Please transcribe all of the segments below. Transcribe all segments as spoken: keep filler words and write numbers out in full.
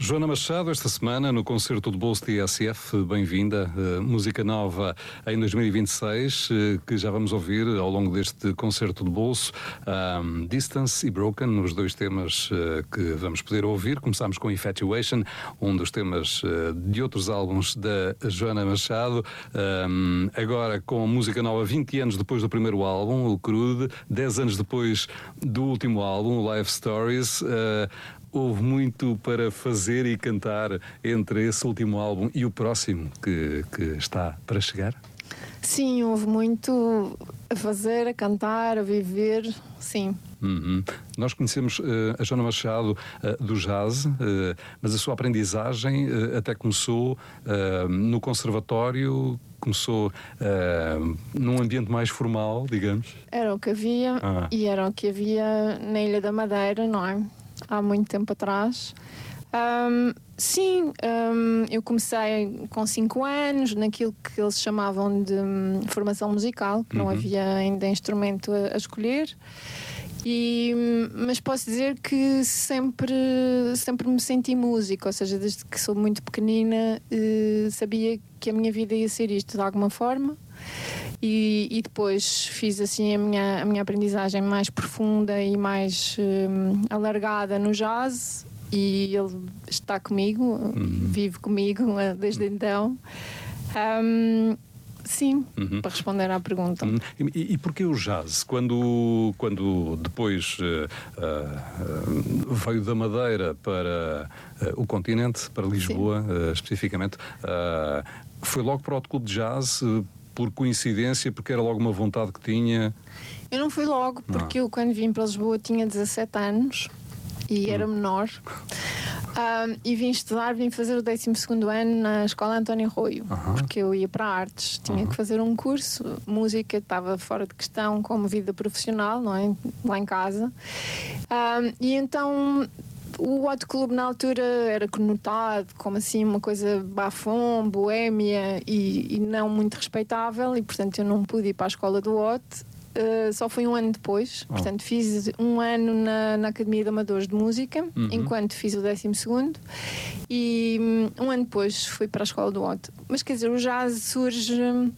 Joana Machado, esta semana no Concerto de Bolso T S F, bem-vinda. Uh, música nova em dois mil e vinte e seis, uh, que já vamos ouvir ao longo deste Concerto de Bolso. Um, Distance e Broken, os dois temas uh, que vamos poder ouvir. Começámos com Infatuation, um dos temas uh, de outros álbuns da Joana Machado. Um, agora com música nova, vinte anos depois do primeiro álbum, o Crude, dez anos depois do último álbum, Life Stories. Uh, Houve muito para fazer e cantar entre esse último álbum e o próximo que, que está para chegar? Sim, houve muito a fazer, a cantar, a viver, sim. Uhum. Nós conhecemos uh, a Joana Machado uh, do jazz, uh, mas a sua aprendizagem uh, até começou uh, no conservatório, começou uh, num ambiente mais formal, digamos. Era o que havia ah. e era o que havia na Ilha da Madeira, não é? Há muito tempo atrás. Um, sim, um, eu comecei com cinco anos naquilo que eles chamavam de um, formação musical, que uhum. não havia ainda instrumento a, a escolher. E, mas posso dizer que sempre, sempre me senti música, ou seja, desde que sou muito pequenina eh, sabia que a minha vida ia ser isto de alguma forma. E, e depois fiz assim a minha, a minha aprendizagem mais profunda e mais um, alargada no jazz, e ele está comigo, uhum. vive comigo desde uhum. então. Um, sim, uhum. para responder à pergunta. Uhum. E, e porquê o jazz? Quando, quando depois uh, uh, veio da Madeira para uh, o continente, para Lisboa uh, especificamente, uh, foi logo para o clube de jazz? Uh, por coincidência, porque era logo uma vontade que tinha? Eu não fui logo, porque não. eu quando vim para Lisboa tinha dezassete anos e hum. era menor. Um, e vim estudar, vim fazer o décimo segundo ano na Escola António Rui, uh-huh. porque eu ia para artes, tinha uh-huh. que fazer um curso, música estava fora de questão como vida profissional, não é? Lá em casa. Um, e então o Hot Club na altura era conotado como assim uma coisa bafom, boémia e, e não muito respeitável, e portanto eu não pude ir para a escola do Hot. Uh, só foi um ano depois, oh. portanto fiz um ano na, na Academia de Amadores de Música, uhum. enquanto fiz o décimo segundo, e um, um ano depois fui para a escola do Hot. Mas quer dizer, o jazz surge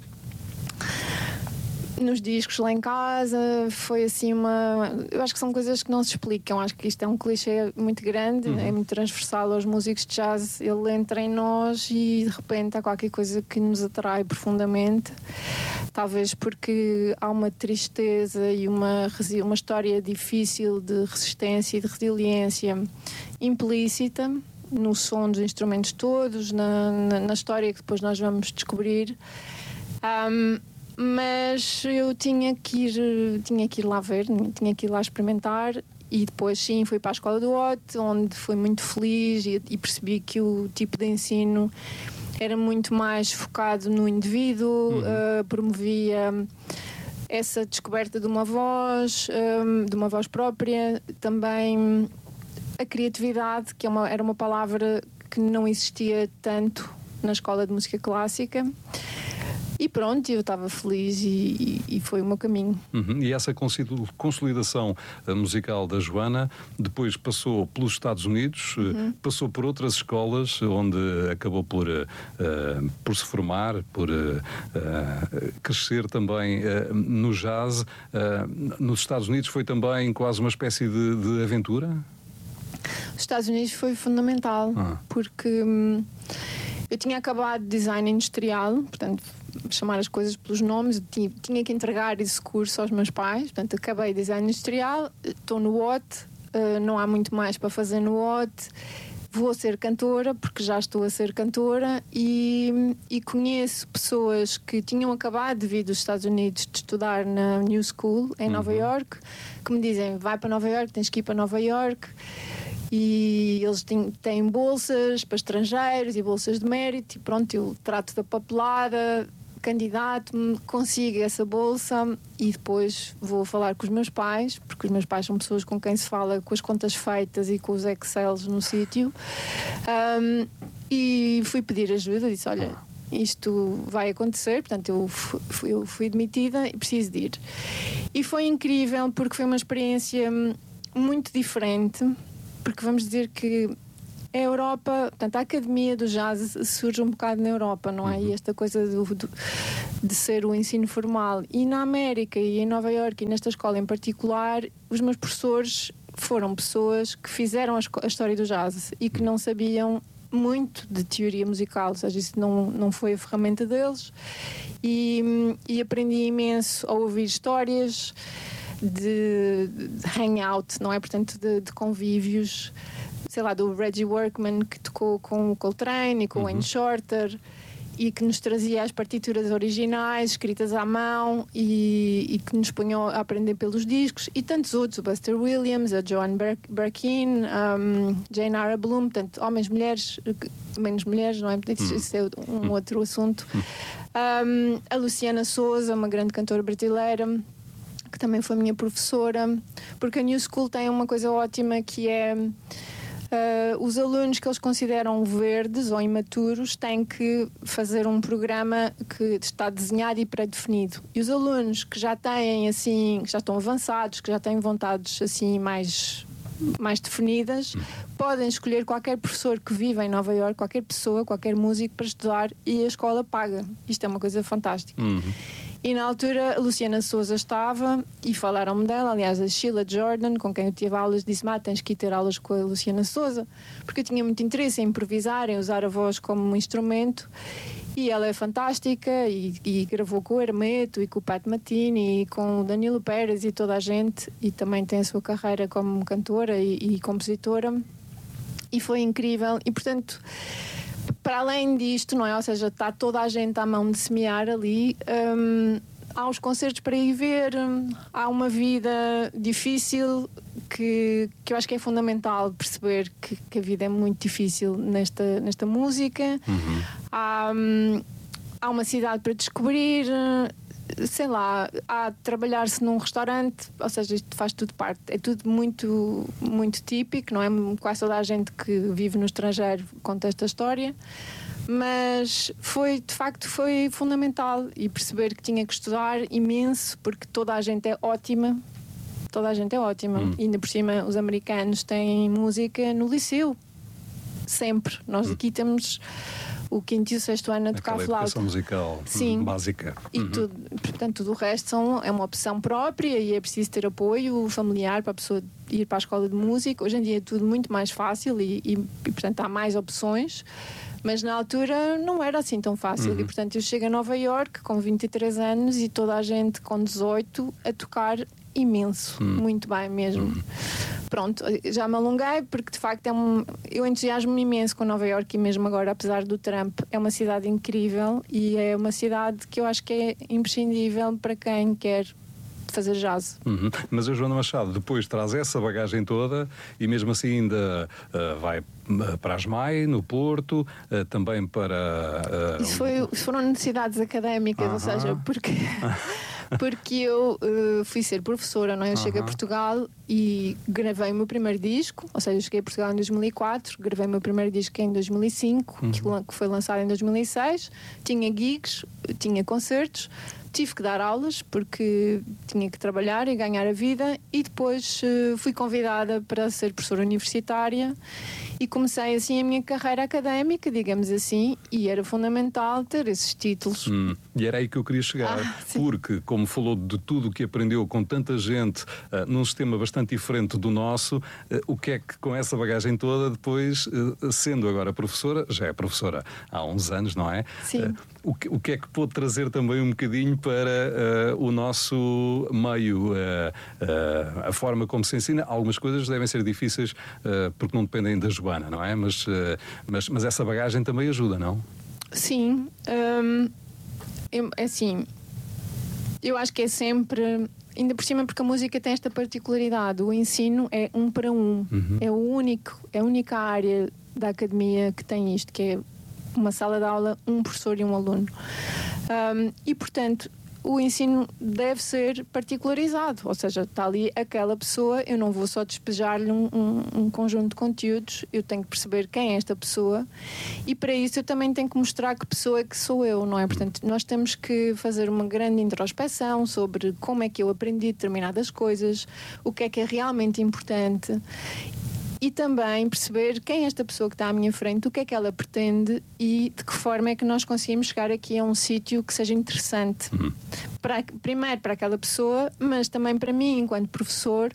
nos discos lá em casa, foi assim uma... Eu acho que são coisas que não se explicam, acho que isto é um clichê muito grande, uhum. é muito transversal aos músicos de jazz, ele entra em nós e de repente há qualquer coisa que nos atrai profundamente, talvez porque há uma tristeza e uma, uma história difícil de resistência e de resiliência implícita no som dos instrumentos todos, na, na, na história que depois nós vamos descobrir. Um, mas eu tinha que ir tinha que ir lá ver, tinha que ir lá experimentar, e depois sim fui para a escola do Hot, onde fui muito feliz e, e percebi que o tipo de ensino era muito mais focado no indivíduo, uhum. uh, promovia essa descoberta de uma voz, um, de uma voz própria, também a criatividade, que é uma, era uma palavra que não existia tanto na escola de música clássica. E pronto, eu estava feliz e, e, e foi o meu caminho. Uhum. E essa consolidação musical da Joana depois passou pelos Estados Unidos, uhum. passou por outras escolas, onde acabou por, uh, por se formar, por uh, uh, crescer também uh, no jazz. Uh, nos Estados Unidos foi também quase uma espécie de, de aventura? Os Estados Unidos foi fundamental, ah. porque hum, eu tinha acabado de design industrial, portanto, chamar as coisas pelos nomes, tinha, tinha que entregar esse curso aos meus pais, portanto, acabei design industrial, estou no Hot, uh, não há muito mais para fazer no Hot, vou ser cantora, porque já estou a ser cantora, e, e conheço pessoas que tinham acabado de vir dos Estados Unidos de estudar na New School, em uhum. Nova York, que me dizem, vai para Nova York, tens que ir para Nova York. E eles têm, têm bolsas para estrangeiros e bolsas de mérito, e pronto, eu trato da papelada, candidato-me, consigo essa bolsa e depois vou falar com os meus pais, porque os meus pais são pessoas com quem se fala com as contas feitas e com os Excels no sítio, um, e fui pedir ajuda, disse, olha, isto vai acontecer, portanto eu fui, eu fui demitida e preciso de ir. E foi incrível, porque foi uma experiência muito diferente, porque vamos dizer que a Europa, portanto, a Academia do Jazz surge um bocado na Europa, não é? Uhum. E esta coisa do, do, de ser o ensino formal. E na América e em Nova Iorque e nesta escola em particular, os meus professores foram pessoas que fizeram a, a história do jazz e que não sabiam muito de teoria musical, ou seja, isso não, não foi a ferramenta deles. E, e aprendi imenso a ouvir histórias de, de hangout, não é? Portanto, de, de convívios, sei lá, do Reggie Workman, que tocou com o Coltrane e com o Wayne Shorter, e que nos trazia as partituras originais, escritas à mão, e, e que nos punham a aprender pelos discos, e tantos outros, o Buster Williams, a Joan Birkin, um, Jane Ara Bloom, portanto, homens, mulheres, menos mulheres, não é? Isso, isso é um outro assunto. Um, a Luciana Souza, uma grande cantora brasileira, que também foi minha professora, porque a New School tem uma coisa ótima que é uh, os alunos que eles consideram verdes ou imaturos têm que fazer um programa que está desenhado e pré-definido. E os alunos que já têm assim, que já estão avançados, que já têm vontades assim mais mais definidas, podem escolher qualquer professor que vive em Nova Iorque, qualquer pessoa, qualquer músico para estudar, e a escola paga. Isto é uma coisa fantástica. Uhum. E na altura a Luciana Souza estava e falaram-me dela, aliás a Sheila Jordan, com quem eu tive aulas, disse-me, ah, tens que ir ter aulas com a Luciana Souza, porque eu tinha muito interesse em improvisar, em usar a voz como um instrumento, e ela é fantástica, e, e gravou com o Hermeto e com o Pat Matini e com o Danilo Pérez e toda a gente, e também tem a sua carreira como cantora e, e compositora, e foi incrível. E portanto, para além disto, não é? Ou seja, está toda a gente à mão de semear ali. Hum, há os concertos para ir ver, há uma vida difícil que, que eu acho que é fundamental perceber que, que a vida é muito difícil nesta, nesta música. Uhum. Há, hum, há uma cidade para descobrir, sei lá, há de trabalhar-se num restaurante, ou seja, isto faz tudo parte, é tudo muito, muito típico, não é? Quase toda a gente que vive no estrangeiro conta esta história, mas foi, de facto, foi fundamental, e perceber que tinha que estudar imenso, porque toda a gente é ótima, toda a gente é ótima, hum. e ainda por cima os americanos têm música no liceu, sempre. Nós aqui temos o quinto e o sexto ano a tocar flauta. Educação musical. Sim. Básica. E uhum. tudo, portanto, tudo o resto são, é uma opção própria, e é preciso ter apoio familiar para a pessoa ir para a escola de música. Hoje em dia é tudo muito mais fácil e, e, e portanto, há mais opções. Mas na altura não era assim tão fácil. Uhum. E, portanto, eu chego a Nova Iorque com vinte e três anos e toda a gente com dezoito a tocar imenso. Uhum. Muito bem mesmo. Uhum. Pronto, já me alonguei, porque de facto é um, eu entusiasmo-me imenso com Nova Iorque, e mesmo agora, apesar do Trump, é uma cidade incrível, e é uma cidade que eu acho que é imprescindível para quem quer fazer jazz. Uhum. Mas a Joana Machado depois traz essa bagagem toda, e mesmo assim ainda uh, vai para as M A I, no Porto, uh, também para... Uh, Isso foi, foram necessidades académicas, uh-huh. ou seja, porque... porque eu uh, fui ser professora, não é? Eu uh-huh. cheguei a Portugal e gravei o meu primeiro disco, ou seja, eu cheguei a Portugal em dois mil e quatro, gravei o meu primeiro disco em dois mil e cinco, uh-huh. que foi lançado em dois mil e seis, tinha gigs, tinha concertos, tive que dar aulas porque tinha que trabalhar e ganhar a vida, e depois uh, fui convidada para ser professora universitária e comecei assim a minha carreira académica, digamos assim, e era fundamental ter esses títulos. Hum, e era aí que eu queria chegar, ah, porque como falou de tudo o que aprendeu com tanta gente uh, num sistema bastante diferente do nosso, uh, o que é que com essa bagagem toda depois, uh, sendo agora professora, já é professora há uns anos, não é? Sim. Uh, o, que, o que é que pôde trazer também um bocadinho para uh, o nosso meio, uh, uh, a forma como se ensina? Algumas coisas devem ser difíceis uh, porque não dependem da Joana, não é? Mas, uh, mas, mas essa bagagem também ajuda, não? Sim. Um, eu, assim, eu acho que é sempre... Ainda por cima, porque a música tem esta particularidade. O ensino é um para um. Uhum. É o único, é a única área da academia que tem isto, que é uma sala de aula, um professor e um aluno. Um, e, portanto, o ensino deve ser particularizado, ou seja, está ali aquela pessoa, eu não vou só despejar-lhe um, um, um conjunto de conteúdos, eu tenho que perceber quem é esta pessoa, e para isso eu também tenho que mostrar que pessoa é que sou eu, não é? Portanto, nós temos que fazer uma grande introspeção sobre como é que eu aprendi determinadas coisas, o que é que é realmente importante. e também perceber quem é esta pessoa que está à minha frente, o que é que ela pretende e de que forma é que nós conseguimos chegar aqui a um sítio que seja interessante. Uhum. Para, primeiro para aquela pessoa, mas também para mim, enquanto professor,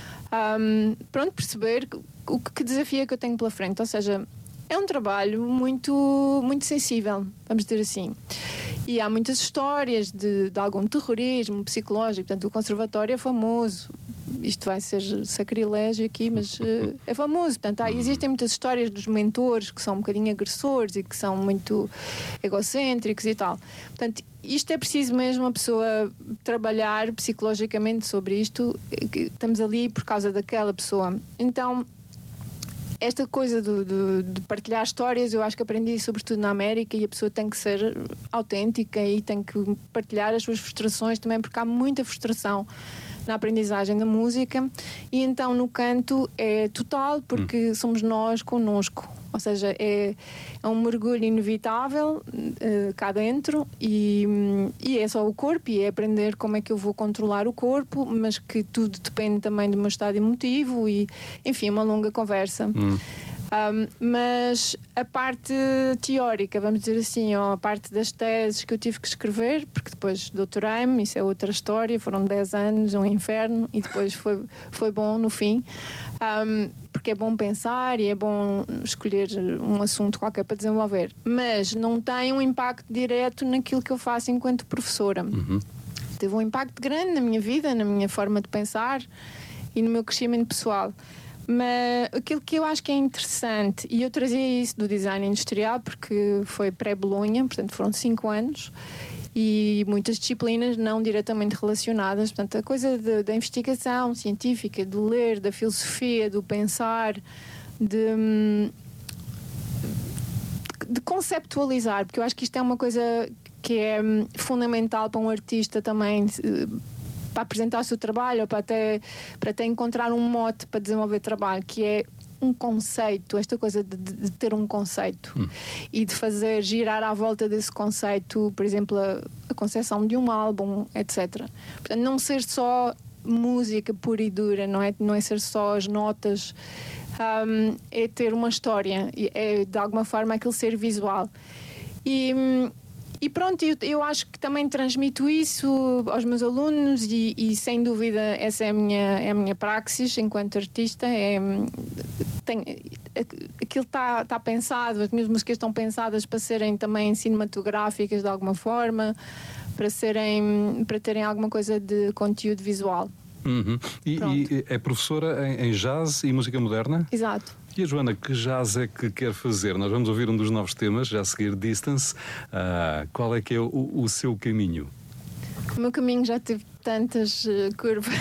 um, pronto, perceber o que, que desafio é que eu tenho pela frente. Ou seja, é um trabalho muito, muito sensível, vamos dizer assim. E há muitas histórias de, de algum terrorismo psicológico. Portanto, o conservatório é famoso. Isto vai ser sacrilégio aqui, mas uh, é famoso. Portanto, há, existem muitas histórias dos mentores que são um bocadinho agressores e que são muito egocêntricos e tal. Portanto, isto é preciso mesmo a pessoa trabalhar psicologicamente sobre isto. Estamos ali por causa daquela pessoa. Então, esta coisa do, do, de partilhar histórias, eu acho que aprendi sobretudo na América, e a pessoa tem que ser autêntica e tem que partilhar as suas frustrações também, porque há muita frustração na aprendizagem da música, e então no canto é total, porque hum. somos nós connosco, ou seja, é, é um mergulho inevitável uh, cá dentro, e, e é só o corpo, e é aprender como é que eu vou controlar o corpo, mas que tudo depende também do meu estado emotivo, e enfim, uma longa conversa. Hum. Um, mas a parte teórica, vamos dizer assim, ou a parte das teses que eu tive que escrever, porque depois doutorei-me, isso é outra história, foram dez anos, um inferno, e depois foi, foi bom no fim, um, porque é bom pensar e é bom escolher um assunto qualquer para desenvolver, mas não tem um impacto direto naquilo que eu faço enquanto professora. Uhum. Teve um impacto grande na minha vida, na minha forma de pensar e no meu crescimento pessoal. Mas aquilo que eu acho que é interessante, e eu trazia isso do design industrial porque foi pré-Bolonha, portanto foram cinco anos e muitas disciplinas não diretamente relacionadas, portanto a coisa de, da investigação científica, de ler, da filosofia, do pensar, de, de conceptualizar, porque eu acho que isto é uma coisa que é fundamental para um artista também, para apresentar o seu trabalho, ou para até, para até encontrar um mote para desenvolver trabalho, que é um conceito, esta coisa de, de, de ter um conceito hum. e de fazer girar à volta desse conceito, por exemplo, a, a concepção de um álbum, etcétera. Portanto, não ser só música pura e dura, não é, não é ser só as notas, um, é ter uma história, é de alguma forma aquele ser visual. E E pronto, eu, eu acho que também transmito isso aos meus alunos e, e sem dúvida essa é a minha, é a minha praxis enquanto artista. É, tem, aquilo está tá pensado, as minhas músicas estão pensadas para serem também cinematográficas de alguma forma, para, serem, para terem alguma coisa de conteúdo visual. Uhum. E, e é professora em, em jazz e música moderna? Exato. E a Joana, que jazz é que quer fazer? Nós vamos ouvir um dos novos temas, já a seguir Distance. Uh, qual é que é o, o seu caminho? O meu caminho já teve tantas uh, curvas.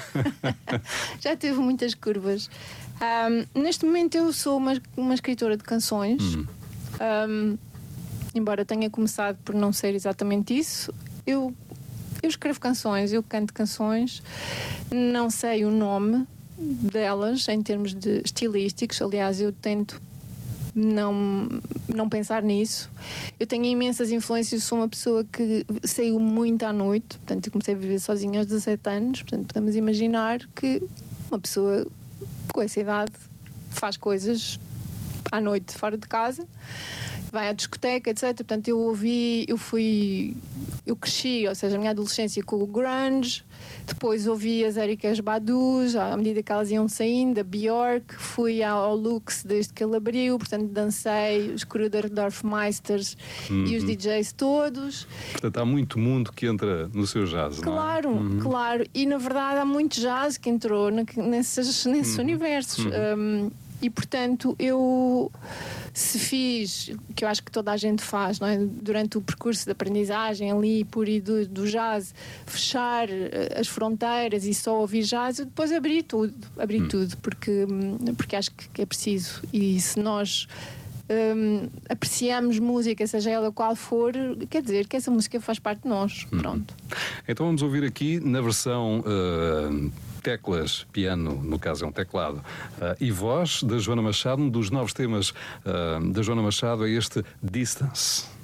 Já teve muitas curvas. Um, neste momento eu sou uma, uma escritora de canções. Hum. Um, embora tenha começado por não ser exatamente isso, eu, eu escrevo canções, eu canto canções. Não sei o nome delas em termos de estilísticos, aliás eu tento não, não pensar nisso. Eu tenho imensas influências, sou uma pessoa que saiu muito à noite, portanto eu comecei a viver sozinha aos dezassete anos, portanto podemos imaginar que uma pessoa com essa idade faz coisas à noite fora de casa, vai à discoteca, etcétera. Portanto eu ouvi, eu fui eu cresci, ou seja, a minha adolescência com o grunge. Depois ouvi as Ericas Badus, à medida que elas iam saindo, a Björk, fui ao Lux desde que ele abriu, portanto dancei os Kruderdorf-Meisters uhum. e os D Js todos. Portanto há muito mundo que entra no seu jazz, claro, não é? Claro, claro. E na verdade há muito jazz que entrou nesses, nesses uhum. universos. Uhum. Um, E, portanto, eu se fiz, que eu acho que toda a gente faz, não é? Durante o percurso de aprendizagem ali, por e do, do jazz, fechar as fronteiras e só ouvir jazz, depois abrir tudo, abrir hum. tudo, porque, porque acho que é preciso. E se nós um, apreciamos música, seja ela qual for, quer dizer que essa música faz parte de nós. Hum. Pronto. Então vamos ouvir aqui na versão... Uh... teclas, piano, no caso é um teclado, uh, e voz da Joana Machado. Um dos novos temas uh, da Joana Machado é este Distance.